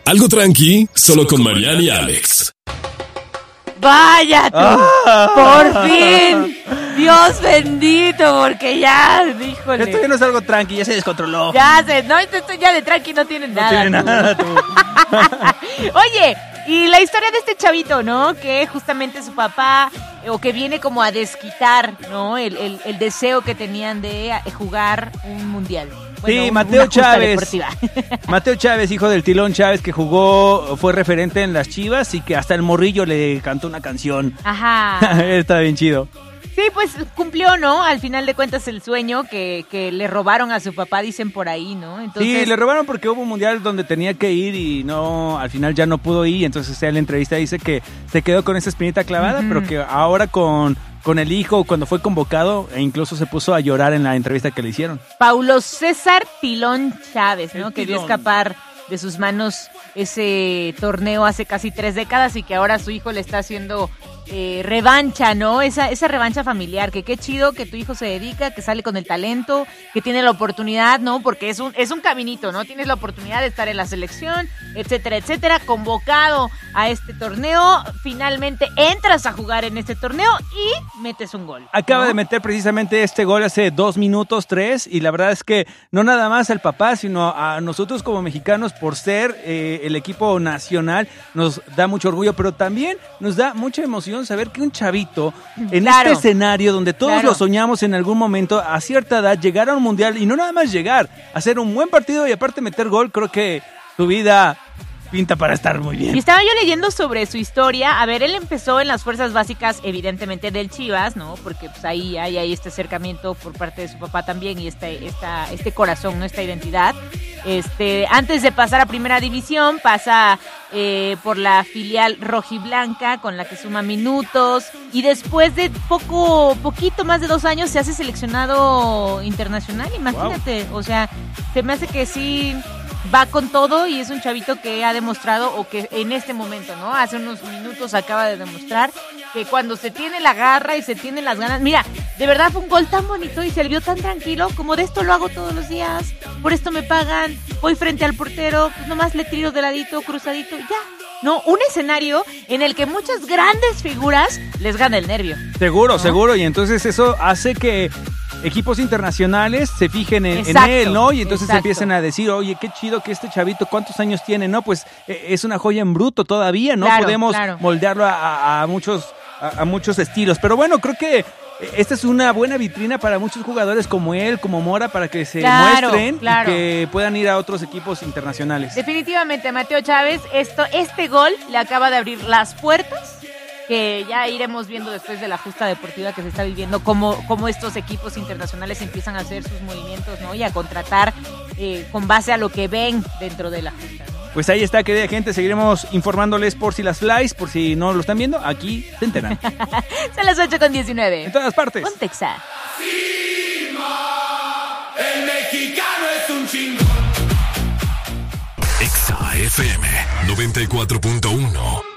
Algo tranqui, solo con Mariana y Alex. ¡Vaya tú! ¡Por fin! Dios bendito, porque ya, híjole. Esto ya no es algo tranqui, ya se descontroló. Ya sé, no, esto ya de tranqui no tiene nada. No tiene nada, tú. Oye, y la historia de este chavito, ¿no? Que justamente su papá, o que viene como a desquitar, ¿no? El deseo que tenían de jugar un mundial. Bueno, sí, Mateo Chávez. Deportiva. Mateo Chávez, hijo del Tilón Chávez, que fue referente en las Chivas y que hasta el morrillo le cantó una canción. Ajá. Está bien chido. Sí, pues cumplió, ¿no? Al final de cuentas el sueño que le robaron a su papá, dicen por ahí, ¿no? Entonces... Sí, le robaron porque hubo un mundial donde tenía que ir y no, al final ya no pudo ir. Entonces en la entrevista dice que se quedó con esa espinita clavada, pero que ahora con el hijo, cuando fue convocado, e incluso se puso a llorar en la entrevista que le hicieron. Paulo César Tilón Chávez, ¿no? Que vio escapar de sus manos ese torneo hace casi 3 décadas y que ahora su hijo le está haciendo revancha, ¿no? Esa revancha familiar, que qué chido que tu hijo se dedica, que sale con el talento, que tiene la oportunidad, ¿no? Porque es un caminito, ¿no? Tienes la oportunidad de estar en la selección, etcétera, etcétera, convocado a este torneo, finalmente entras a jugar en este torneo y metes un gol. Acaba de meter precisamente este gol hace 2 minutos, 3, y la verdad es que no nada más al papá, sino a nosotros como mexicanos por ser el equipo nacional, nos da mucho orgullo, pero también nos da mucha emoción saber que un chavito en este escenario donde todos lo soñamos en algún momento a cierta edad, llegar a un mundial y no nada más llegar, hacer un buen partido y aparte meter gol, creo que su vida pinta para estar muy bien. Y estaba yo leyendo sobre su historia. A ver, él empezó en las fuerzas básicas, evidentemente del Chivas, ¿no? Porque pues ahí hay este acercamiento por parte de su papá también y este corazón, ¿no? Esta identidad. Antes de pasar a Primera División, pasa por la filial rojiblanca, con la que suma minutos, y después de poquito más de 2 años se hace seleccionado internacional, imagínate. Wow. O sea, se me hace que sí va con todo y es un chavito que ha demostrado, o que en este momento, ¿no? Hace unos minutos acaba de demostrar que cuando se tiene la garra y se tienen las ganas, mira, de verdad fue un gol tan bonito y se vio tan tranquilo, como de esto lo hago todos los días, por esto me pagan, voy frente al portero, pues nomás le tiro de ladito, cruzadito, ya. No, un escenario en el que muchas grandes figuras les gana el nervio. Seguro, y entonces eso hace que equipos internacionales se fijen en él, ¿no? Y entonces empiezan a decir, oye, qué chido que este chavito, ¿cuántos años tiene? No, pues es una joya en bruto todavía, ¿no? Podemos moldearlo a muchos estilos. Pero bueno, creo que esta es una buena vitrina para muchos jugadores como él, como Mora, para que se muestren y que puedan ir a otros equipos internacionales. Definitivamente, Mateo Chávez, este gol le acaba de abrir las puertas, que ya iremos viendo después de la justa deportiva que se está viviendo, cómo estos equipos internacionales empiezan a hacer sus movimientos, ¿no? Y a contratar con base a lo que ven dentro de la justa, ¿no? Pues ahí está, querida gente, seguiremos informándoles por si las flies, por si no lo están viendo, aquí se enteran. Son las 8:19. En todas partes. Pontexa. El mexicano es un chingón. Exa FM 94.1